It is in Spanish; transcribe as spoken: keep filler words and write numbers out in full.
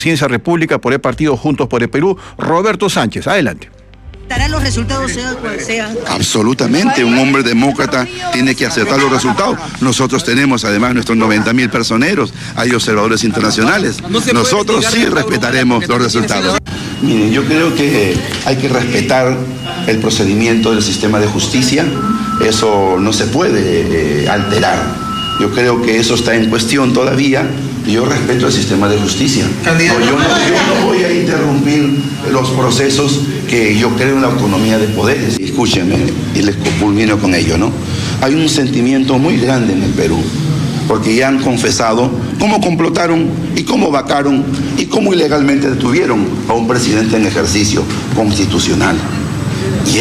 Ciencia República por el partido Juntos por el Perú, Roberto Sánchez. Adelante. ¿Darán los resultados sea cual sea? Absolutamente, un hombre demócrata tiene que aceptar los resultados. Nosotros tenemos además nuestros noventa mil personeros, hay observadores internacionales. Nosotros sí respetaremos los resultados. Miren, yo creo que hay que respetar el procedimiento del sistema de justicia, eso no se puede eh, alterar. Yo creo que eso está en cuestión todavía. Yo respeto el sistema de justicia. No, yo, no, yo no voy a interrumpir los procesos que yo creo en la autonomía de poderes. Escúchenme, y les culmino con ello, ¿no? Hay un sentimiento muy grande en el Perú, porque ya han confesado cómo complotaron y cómo vacaron y cómo ilegalmente detuvieron a un presidente en ejercicio constitucional.